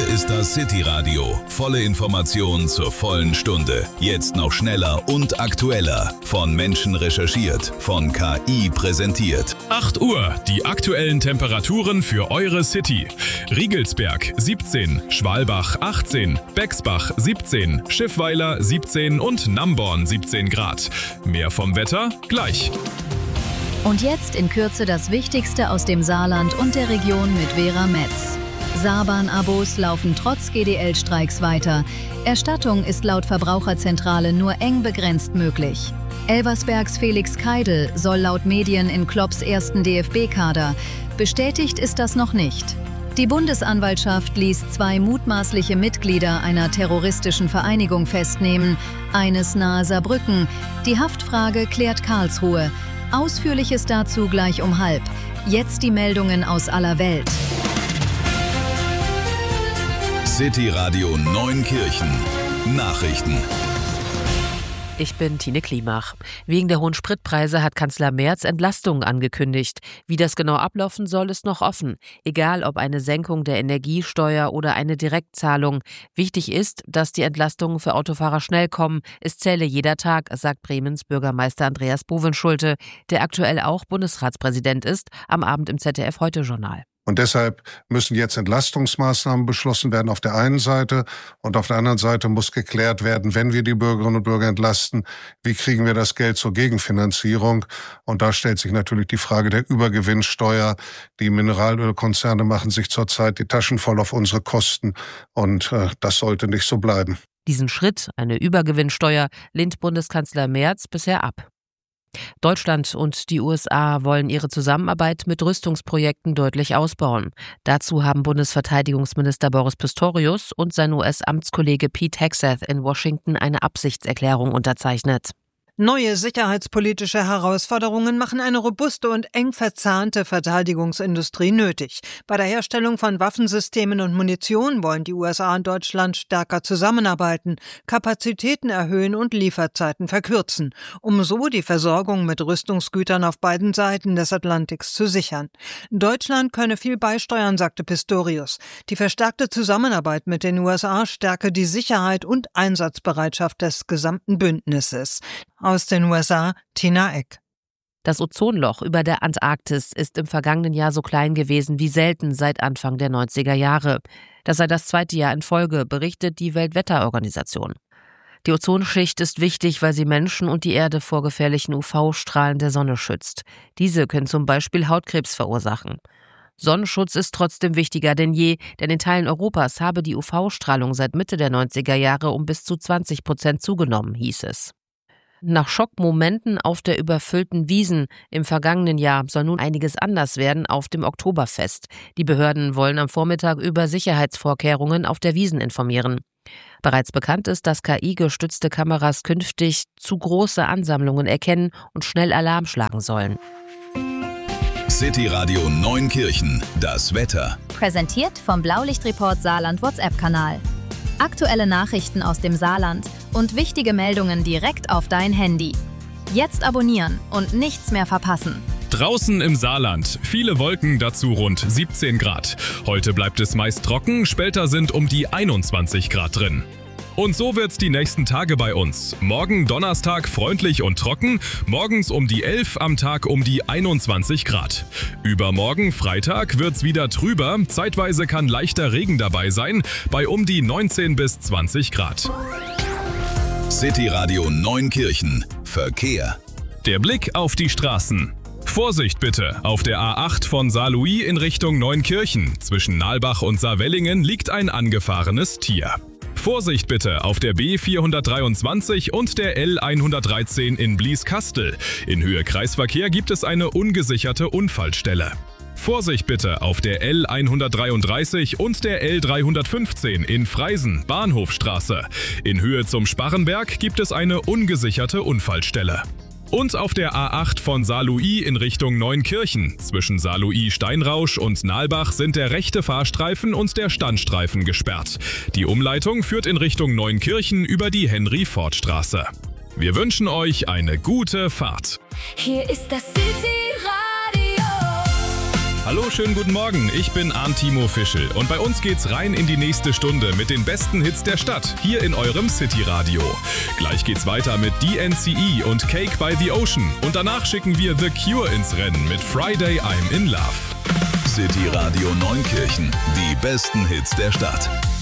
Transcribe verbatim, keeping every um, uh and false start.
ist das City Radio. Volle Informationen zur vollen Stunde. Jetzt noch schneller und aktueller. Von Menschen recherchiert, von K I präsentiert. acht Uhr, die aktuellen Temperaturen für eure City. Riegelsberg siebzehn, Schwalbach achtzehn, Bexbach siebzehn, Schiffweiler siebzehn und Namborn siebzehn Grad. Mehr vom Wetter gleich. Und jetzt in Kürze das Wichtigste aus dem Saarland und der Region mit Vera Metz. Saarbahn-Abos laufen trotz G D L-Streiks weiter. Erstattung ist laut Verbraucherzentrale nur eng begrenzt möglich. Elversbergs Felix Keidel soll laut Medien in Klopps ersten D F B-Kader. Bestätigt ist das noch nicht. Die Bundesanwaltschaft ließ zwei mutmaßliche Mitglieder einer terroristischen Vereinigung festnehmen, eines nahe Saarbrücken. Die Haftfrage klärt Karlsruhe. Ausführliches dazu gleich um halb. Jetzt die Meldungen aus aller Welt. City Radio Neunkirchen. Nachrichten. Ich bin Tine Klimach. Wegen der hohen Spritpreise hat Kanzler Merz Entlastungen angekündigt. Wie das genau ablaufen soll, ist noch offen. Egal ob eine Senkung der Energiesteuer oder eine Direktzahlung. Wichtig ist, dass die Entlastungen für Autofahrer schnell kommen. Es zähle jeder Tag, sagt Bremens Bürgermeister Andreas Bovenschulte, der aktuell auch Bundesratspräsident ist, am Abend im Z D F-Heute-Journal. Und deshalb müssen jetzt Entlastungsmaßnahmen beschlossen werden auf der einen Seite und auf der anderen Seite muss geklärt werden, wenn wir die Bürgerinnen und Bürger entlasten, wie kriegen wir das Geld zur Gegenfinanzierung? Und da stellt sich natürlich die Frage der Übergewinnsteuer. Die Mineralölkonzerne machen sich zurzeit die Taschen voll auf unsere Kosten und äh, das sollte nicht so bleiben. Diesen Schritt, eine Übergewinnsteuer, lehnt Bundeskanzler Merz bisher ab. Deutschland und die U S A wollen ihre Zusammenarbeit mit Rüstungsprojekten deutlich ausbauen. Dazu haben Bundesverteidigungsminister Boris Pistorius und sein U S-Amtskollege Pete Hegseth in Washington eine Absichtserklärung unterzeichnet. Neue sicherheitspolitische Herausforderungen machen eine robuste und eng verzahnte Verteidigungsindustrie nötig. Bei der Herstellung von Waffensystemen und Munition wollen die U S A und Deutschland stärker zusammenarbeiten, Kapazitäten erhöhen und Lieferzeiten verkürzen, um so die Versorgung mit Rüstungsgütern auf beiden Seiten des Atlantiks zu sichern. Deutschland könne viel beisteuern, sagte Pistorius. Die verstärkte Zusammenarbeit mit den U S A stärke die Sicherheit und Einsatzbereitschaft des gesamten Bündnisses. Aus den U S A, Tina Eck. Das Ozonloch über der Antarktis ist im vergangenen Jahr so klein gewesen wie selten seit Anfang der neunziger Jahre. Das sei das zweite Jahr in Folge, berichtet die Weltwetterorganisation. Die Ozonschicht ist wichtig, weil sie Menschen und die Erde vor gefährlichen U V-Strahlen der Sonne schützt. Diese können zum Beispiel Hautkrebs verursachen. Sonnenschutz ist trotzdem wichtiger denn je, denn in Teilen Europas habe die U V-Strahlung seit Mitte der neunziger Jahre um bis zu zwanzig Prozent zugenommen, hieß es. Nach Schockmomenten auf der überfüllten Wiesn im vergangenen Jahr soll nun einiges anders werden auf dem Oktoberfest. Die Behörden wollen am Vormittag über Sicherheitsvorkehrungen auf der Wiesn informieren. Bereits bekannt ist, dass K I-gestützte Kameras künftig zu große Ansammlungen erkennen und schnell Alarm schlagen sollen. City Radio Neunkirchen, das Wetter. Präsentiert vom Blaulichtreport Saarland WhatsApp-Kanal. Aktuelle Nachrichten aus dem Saarland und wichtige Meldungen direkt auf dein Handy. Jetzt abonnieren und nichts mehr verpassen. Draußen im Saarland. Viele Wolken, dazu rund siebzehn Grad. Heute bleibt es meist trocken, später sind um die einundzwanzig Grad drin. Und so wird's die nächsten Tage bei uns. Morgen Donnerstag freundlich und trocken, morgens um die elf, am Tag um die einundzwanzig Grad. Übermorgen Freitag wird's wieder trüber, zeitweise kann leichter Regen dabei sein, bei um die neunzehn bis zwanzig Grad. City Radio Neunkirchen. Verkehr. Der Blick auf die Straßen. Vorsicht bitte, auf der A acht von Saarlouis in Richtung Neunkirchen. Zwischen Nalbach und Saarwellingen liegt ein angefahrenes Tier. Vorsicht bitte auf der B vierhundertdreiundzwanzig und der L hundertdreizehn in Blieskastel. In Höhe Kreisverkehr gibt es eine ungesicherte Unfallstelle. Vorsicht bitte auf der L hundertdreiunddreißig und der L dreihundertfünfzehn in Freisen, Bahnhofstraße. In Höhe zum Sparrenberg gibt es eine ungesicherte Unfallstelle. Und auf der A acht von Saarlouis in Richtung Neunkirchen. Zwischen Saarlouis-Steinrausch und Nalbach sind der rechte Fahrstreifen und der Standstreifen gesperrt. Die Umleitung führt in Richtung Neunkirchen über die Henry-Ford-Straße. Wir wünschen euch eine gute Fahrt. Hier ist das City Radio. Hallo, schönen guten Morgen. Ich bin Arn-Timo Fischel und bei uns geht's rein in die nächste Stunde mit den besten Hits der Stadt, hier in eurem City-Radio. Gleich geht's weiter mit D N C E und Cake by the Ocean und danach schicken wir The Cure ins Rennen mit Friday I'm in Love. City Radio Neunkirchen, die besten Hits der Stadt.